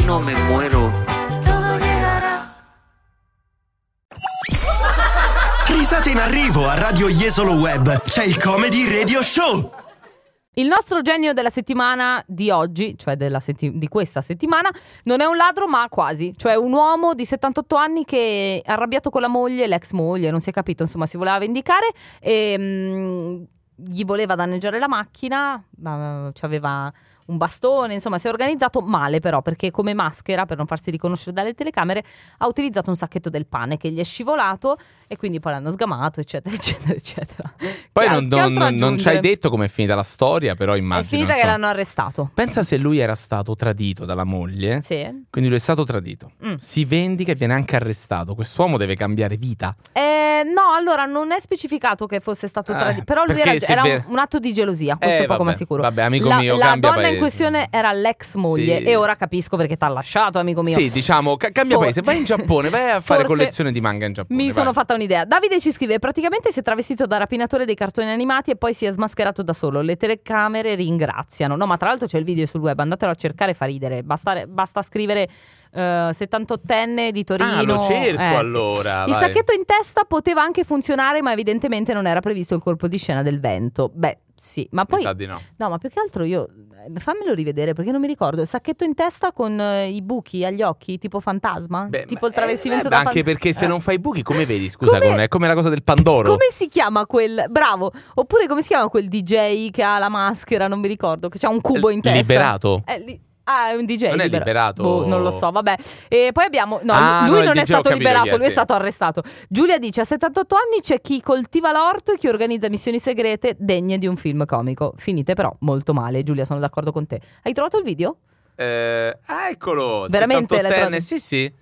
si no me muero. Todo llegará. Risate in arrivo a Radio Jesolo Web. C'è il Comedy Radio Show. Il nostro genio della settimana di oggi, cioè di questa settimana, non è un ladro ma quasi. Cioè un uomo di 78 anni che è arrabbiato con la moglie, l'ex moglie, non si è capito, insomma si voleva vendicare e gli voleva danneggiare la macchina, c'aveva un bastone, insomma si è organizzato male però, perché come maschera, per non farsi riconoscere dalle telecamere, ha utilizzato un sacchetto del pane che gli è scivolato e quindi poi l'hanno sgamato, eccetera eccetera eccetera. Poi non ci hai detto com'è finita la storia, però immagino. È finita che l'hanno arrestato. Pensa se lui era stato tradito dalla moglie. Sì. Quindi lui è stato tradito. Si vendica e viene anche arrestato. Quest'uomo deve cambiare vita. No, allora non è specificato che fosse stato tradito. Però lui era un atto di gelosia, questo è poco ma sicuro. Vabbè, amico mio, la cambia donna paese. in questione era l'ex moglie, Sì. e ora capisco perché t'ha lasciato, amico mio. Sì, diciamo, cambia paese. Vai in Giappone, vai a fare collezione di manga in Giappone. Mi vai. sono fatta un'idea. Davide ci scrive: praticamente si è travestito da rapinatore dei cartoni animati e poi si è smascherato da solo. Le telecamere ringraziano. No, ma tra l'altro c'è il video sul web, andatelo a cercare, fa ridere. Basta scrivere 78enne di Torino. Lo cerco Sì. allora. Il vai. sacchetto in testa poteva anche funzionare, ma evidentemente non era previsto il colpo di scena del vento. Beh, sì, ma poi Mi sa di no. no, ma più che altro io fammelo rivedere perché non mi ricordo. Il sacchetto in testa con i buchi agli occhi, tipo fantasma? Beh, tipo il travestimento da anche perché se non fai buchi, come vedi? Scusa, è come la cosa del Pandoro. Come si chiama quel bravo? Oppure come si chiama quel DJ che ha la maschera? Non mi ricordo, che c'ha un cubo in testa. Liberato? È un DJ. Non è liberato? Boh, non lo so, vabbè. E poi abbiamo lui non è stato liberato, lui è stato arrestato. Giulia dice: a 78 anni c'è chi coltiva l'orto e chi organizza missioni segrete degne di un film comico. Finite però molto male. Giulia, sono d'accordo con te. Hai trovato il video? Eccolo. Veramente l'hai trovato? Sì.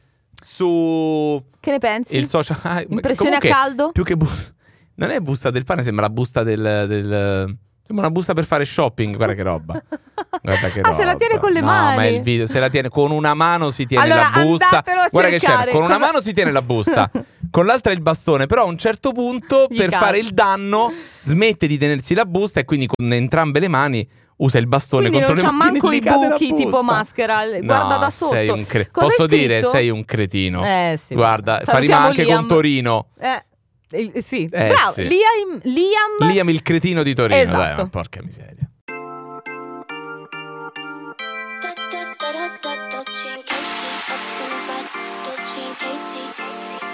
Su Che ne pensi? il social. Impressione a caldo? Più che busta. Non è busta del pane, sembra la busta del sembra una busta per fare shopping. Guarda che roba. Guarda che roba. Se la tiene con le mani. No, ma il video, se la tiene con una mano si tiene allora, la busta. andatelo a Guarda cercare. che c'è, con una mano si tiene la busta, con l'altra il bastone, però a un certo punto per fare il danno smette di tenersi la busta e quindi con entrambe le mani usa il bastone quindi contro non le c'ha mani. manco i buchi tipo maschera. Guarda da sotto. Sei un Cosa posso hai dire, scritto? sei un cretino. Sì. Guarda, fa Salutiamo rima anche Liam. con Torino. Sì, bravo. sì. Liam Liam il cretino di Torino. Esatto. Dai, ma porca miseria.